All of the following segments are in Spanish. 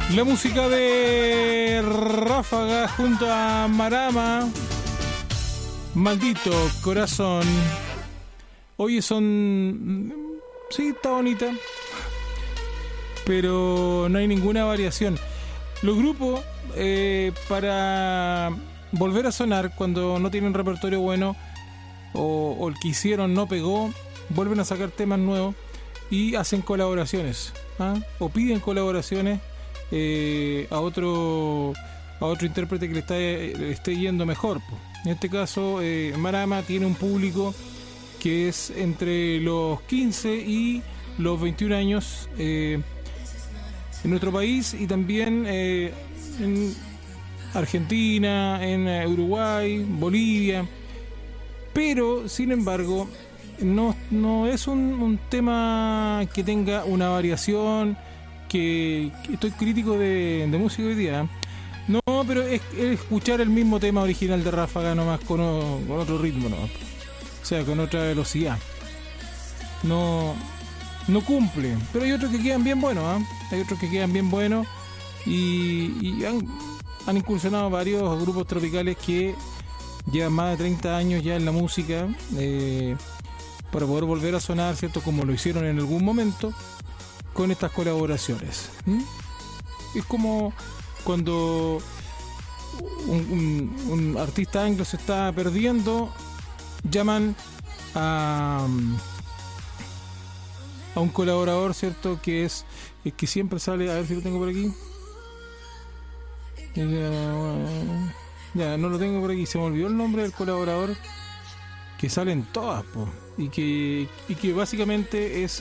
La música de Ráfaga junto a Marama. Maldito corazón. Oye, son... Sí, está bonita, pero no hay ninguna variación. Los grupos, para volver a sonar cuando no tienen repertorio bueno o el que hicieron no pegó, vuelven a sacar temas nuevos y hacen colaboraciones, o piden colaboraciones a otro intérprete que le esté yendo mejor. En este caso, Marama tiene un público que es entre los 15 y los 21 años en nuestro país y también en Argentina, en Uruguay, Bolivia. Pero, sin embargo, no es un tema que tenga una variación, que estoy crítico de música hoy día. No, pero es escuchar el mismo tema original de Ráfaga nomás con otro ritmo nomás. O sea, con otra velocidad. No cumple. Pero hay otros que quedan bien buenos, Hay otros que quedan bien buenos. Y han incursionado varios grupos tropicales que llevan más de 30 años ya en la música. Para poder volver a sonar, ¿cierto? Como lo hicieron en algún momento. Con estas colaboraciones. Es como cuando un artista anglo se está perdiendo, llaman a un colaborador, ¿cierto? Que es el que siempre sale, a ver si lo tengo por aquí. Ya, no lo tengo por aquí, se me olvidó el nombre del colaborador, que sale en todas, y que básicamente es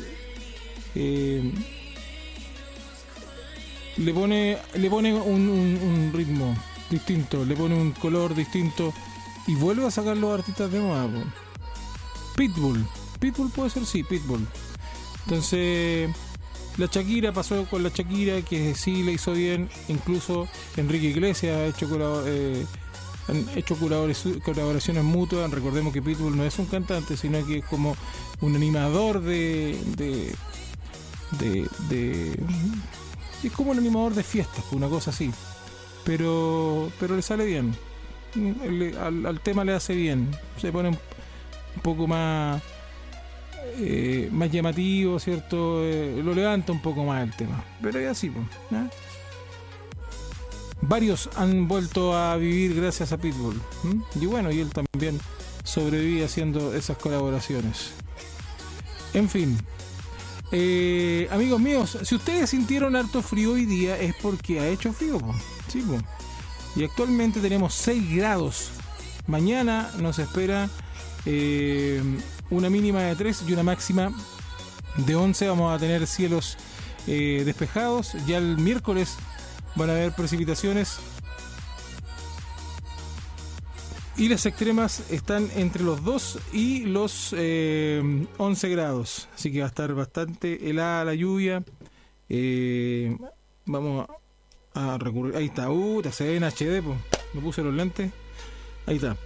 le pone un ritmo distinto, le pone un color distinto y vuelve a sacar los artistas de moda. Pitbull puede ser, sí, Pitbull. Entonces la Shakira pasó con la Shakira, que sí le hizo bien. Incluso Enrique Iglesias han hecho colaboraciones mutuas. Recordemos que Pitbull no es un cantante, sino que es como un animador es como un animador de fiestas, una cosa así, pero le sale bien. Al tema le hace bien, se pone un poco más llamativo, ¿cierto? Lo levanta un poco más el tema, pero es así, Varios han vuelto a vivir gracias a Pitbull, y bueno, y él también sobrevive haciendo esas colaboraciones. En fin, amigos míos, si ustedes sintieron harto frío hoy día es porque ha hecho frío, sí, y actualmente tenemos 6 grados. Mañana nos espera una mínima de 3 y una máxima de 11. Vamos a tener cielos despejados. Ya el miércoles van a haber precipitaciones y las extremas están entre los 2 y los 11 grados, así que va a estar bastante helada la lluvia. Vamos a recurrir, ahí está, se ve en HD, me puse los lentes, ahí está.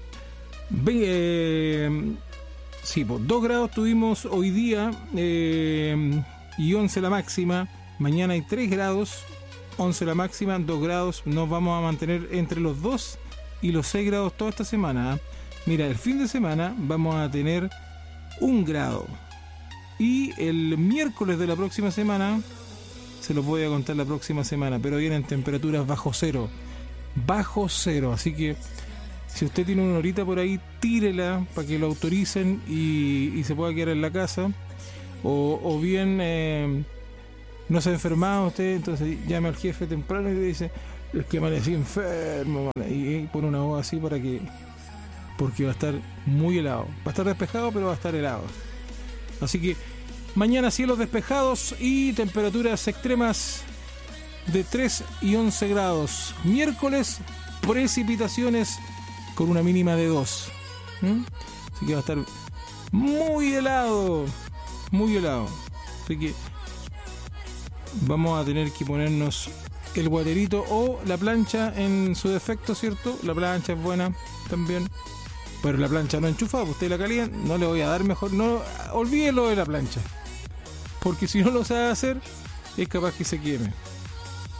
Sí, 2 grados tuvimos hoy día y 11 la máxima. Mañana hay 3 grados, 11 la máxima, 2 grados. Nos vamos a mantener entre los 2 y los 6 grados toda esta semana. Mira, el fin de semana vamos a tener 1 grado. Y el miércoles de la próxima semana, se los voy a contar la próxima semana, pero vienen temperaturas bajo cero. Bajo cero, así que si usted tiene una horita por ahí, tírela para que lo autoricen y se pueda quedar en la casa. O bien no se ha enfermado usted, entonces llame al jefe temprano y le dice: es que amanecí enfermo, y pone una voz así porque va a estar muy helado. Va a estar despejado, pero va a estar helado. Así que mañana cielos despejados y temperaturas extremas de 3 y 11 grados. Miércoles, precipitaciones con una mínima de 2. Así que va a estar muy helado. Muy helado. Así que vamos a tener que ponernos el guaterito o la plancha en su defecto, ¿cierto? La plancha es buena también, pero la plancha no enchufada, usted la calienta, no le voy a dar mejor, no, olvídelo de la plancha, porque si no lo sabe hacer es capaz que se queme.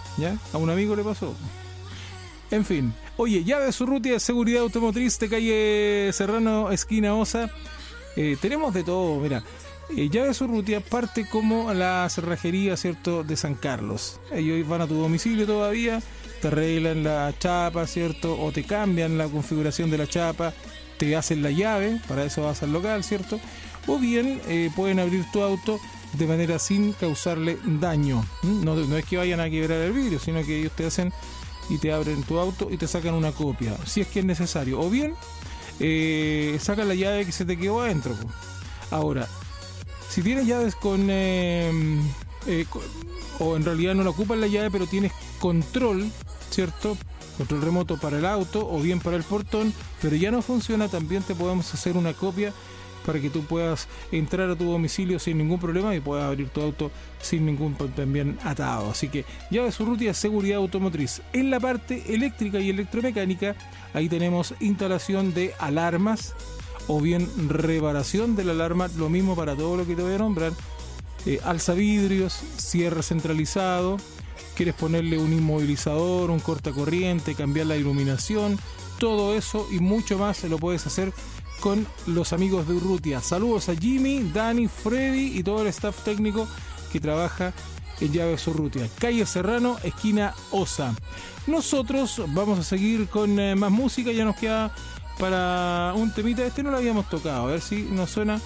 ¿Ya? A un amigo le pasó. En fin. Oye, Llaves Urrutia de Seguridad Automotriz de calle Serrano, esquina Osa. Tenemos de todo, mira. Llaves Urrutia parte como la cerrajería, ¿cierto?, de San Carlos. Ellos van a tu domicilio todavía, te arreglan la chapa, ¿cierto?, o te cambian la configuración de la chapa, te hacen la llave, para eso vas al local, ¿cierto? O bien pueden abrir tu auto de manera sin causarle daño. No es que vayan a quebrar el vidrio, sino que ellos te hacen y te abren tu auto y te sacan una copia, si es que es necesario. O bien sacan la llave que se te quedó adentro. Ahora, si tienes llaves o en realidad no la ocupan la llave, pero tienes control, ¿cierto? Control remoto para el auto o bien para el portón, pero ya no funciona, también te podemos hacer una copia para que tú puedas entrar a tu domicilio sin ningún problema y puedas abrir tu auto sin ningún también atado. Así que Llaves Urrutia, Seguridad Automotriz. En la parte eléctrica y electromecánica, ahí tenemos instalación de alarmas o bien reparación de la alarma, lo mismo para todo lo que te voy a nombrar. Alzavidrios, cierre centralizado, quieres ponerle un inmovilizador, un cortacorriente, cambiar la iluminación, todo eso y mucho más se lo puedes hacer con los amigos de Urrutia. Saludos a Jimmy, Dani, Freddy y todo el staff técnico que trabaja en Llaves Urrutia. Calle Serrano, esquina Osa. Nosotros vamos a seguir con más música, ya nos queda para un temita. Este no lo habíamos tocado, a ver si nos suena,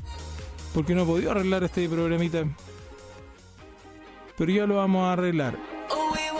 porque no he podido arreglar este programita, pero ya lo vamos a arreglar.